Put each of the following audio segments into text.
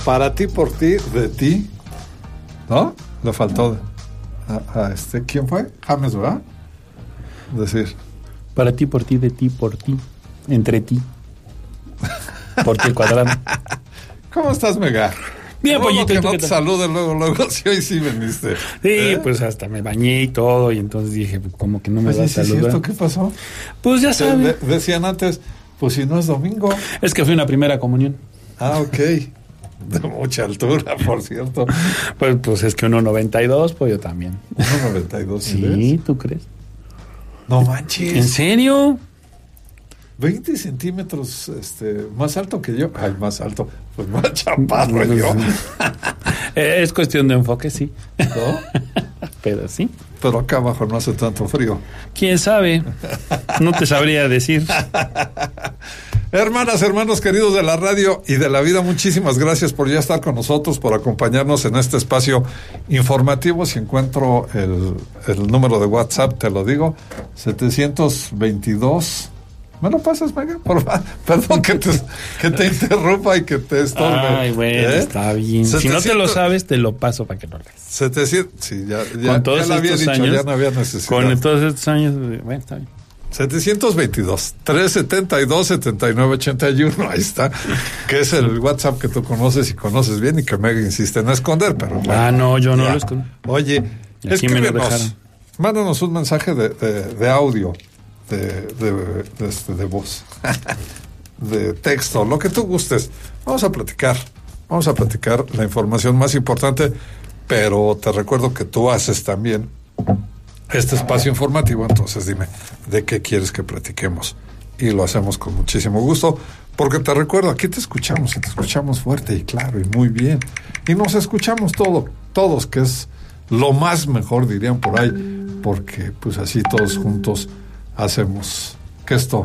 Para ti, por ti, de ti, ¿no? Le faltó ¿quién fue? James, ¿verdad? Decir. Para ti, por ti, de ti, por ti, entre ti. Por ti al cuadrado. ¿Cómo estás, Mega? Bien, Pollito. Que no te saluden luego, si hoy sí veniste. Sí, pues hasta me bañé y todo, y entonces dije, como que no me va a saludar. ¿Esto qué pasó? Pues ya sabes. Decían antes, pues si no es domingo. Es que fui a una primera comunión. Ah, ok. De mucha altura, por cierto. Pues es que 1.92, pues yo también. 1.92, sí, ¿ves? ¿tú crees? No manches. ¿En serio? 20 centímetros más alto que yo. Ay, más alto. Pues más chaparro yo. Es cuestión de enfoque, sí. ¿No? Pero sí. Pero acá abajo no hace tanto frío. ¿Quién sabe? No te sabría decir. Hermanas, hermanos queridos de la radio y de la vida, muchísimas gracias por ya estar con nosotros, por acompañarnos en este espacio informativo. Si encuentro el número de WhatsApp, te lo digo, 722. ¿Me lo pasas, Mega? Por favor. Perdón que te interrumpa y que te estorbe. Ay, bueno, está bien. 700... Si no te lo sabes, te lo paso para que lo leas. 700, sí, ya todos lo había dicho, años, ya no había necesidad. Con todos estos años, bueno, está bien. 722-372-7981, ahí está, que es el WhatsApp que tú conoces y conoces bien y que Mega insiste en esconder, pero bueno, no, yo no lo escondo. Oye, escríbenos, mándanos un mensaje de audio, de voz, de texto, lo que tú gustes. Vamos a platicar la información más importante, pero te recuerdo que tú haces también este espacio informativo, entonces dime de qué quieres que platiquemos y lo hacemos con muchísimo gusto, porque te recuerdo, aquí te escuchamos y te escuchamos fuerte y claro y muy bien y nos escuchamos todos, que es lo más mejor, dirían por ahí, porque pues así todos juntos hacemos que esto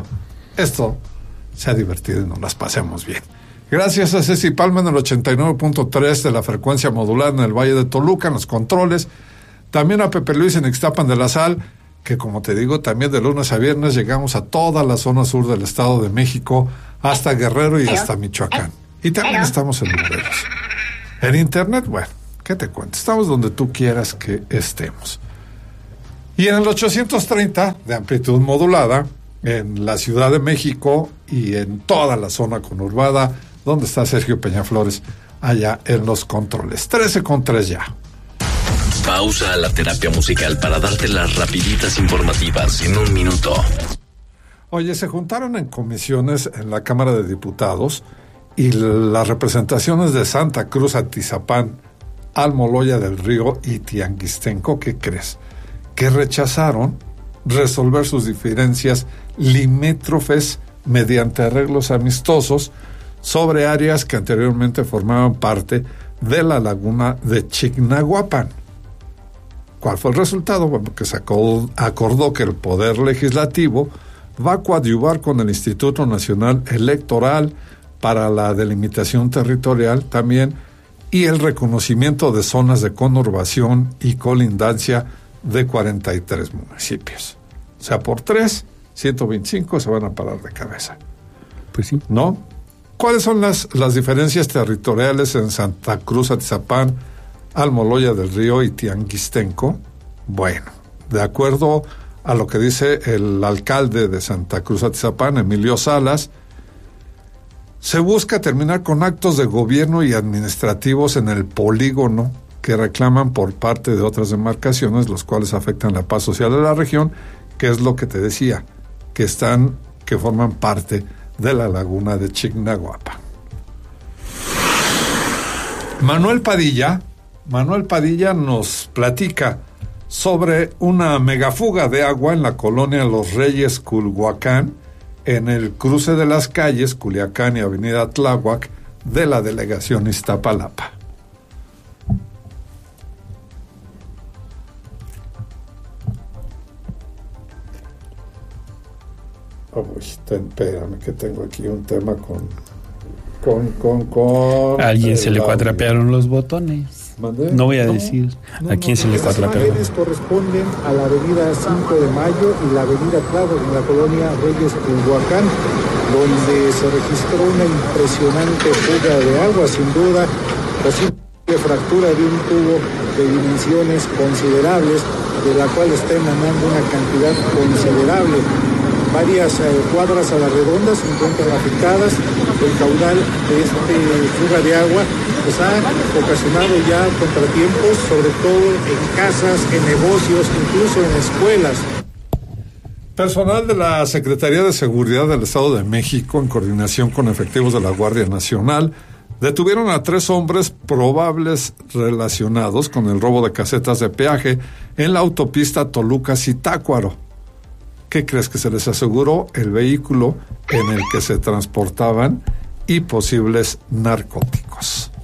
sea divertido y nos las pasemos bien. Gracias a Ceci Palma en el 89.3 de la frecuencia modulada en el Valle de Toluca, en los controles. También a Pepe Luis en Ixtapan de la Sal, que como te digo, también de lunes a viernes llegamos a toda la zona sur del Estado de México, hasta Guerrero y hasta Michoacán. Y también estamos en Morelos. En internet, bueno, ¿qué te cuento? Estamos donde tú quieras que estemos. Y en el 830 de amplitud modulada, en la Ciudad de México y en toda la zona conurbada, donde está Sergio Peñaflores, allá en los controles. 13:3 ya. Pausa a la terapia musical para darte las rapiditas informativas en un minuto. Oye, se juntaron en comisiones en la Cámara de Diputados y las representaciones de Santa Cruz, Atizapán, Almoloya del Río y Tianguistenco, ¿qué crees? Que rechazaron resolver sus diferencias limítrofes mediante arreglos amistosos sobre áreas que anteriormente formaban parte de la laguna de Chignahuapan. ¿Cuál fue el resultado? Bueno, que se acordó que el Poder Legislativo va a coadyuvar con el Instituto Nacional Electoral para la delimitación territorial también y el reconocimiento de zonas de conurbación y colindancia de 43 municipios. O sea, por 125 se van a parar de cabeza. Pues sí. ¿No? ¿Cuáles son las diferencias territoriales en Santa Cruz, Atizapán, Almoloya del Río y Tianguistenco? Bueno, de acuerdo a lo que dice el alcalde de Santa Cruz, Atizapán, Emilio Salas, se busca terminar con actos de gobierno y administrativos en el polígono que reclaman por parte de otras demarcaciones, los cuales afectan la paz social de la región, que es lo que te decía, que forman parte de la laguna de Chignahuapan. Manuel Padilla nos platica sobre una megafuga de agua en la colonia Los Reyes, Culhuacán, en el cruce de las calles Culiacán y Avenida Tláhuac de la delegación Iztapalapa. Espérame que tengo aquí un tema con alguien se le cuatrapearon los botones. ¿Mandé? No voy a decir a quién se le cuatrapearon. Las imágenes corresponden a la avenida 5 de Mayo y la avenida Tláhuac en la colonia Reyes Culhuacán, donde se registró una impresionante fuga de agua. Sin duda, posible fractura de un tubo de dimensiones considerables, de la cual está emanando una cantidad considerable. Varias cuadras a la redonda se encuentran afectadas. El caudal de fuga de agua pues ha ocasionado ya contratiempos, sobre todo en casas, en negocios, incluso en escuelas. Personal de la Secretaría de Seguridad del Estado de México, en coordinación con efectivos de la Guardia Nacional, detuvieron a 3 hombres probables relacionados con el robo de casetas de peaje en la autopista Toluca-Zitácuaro. ¿Qué crees? Que se les aseguró el vehículo en el que se transportaban y posibles narcóticos.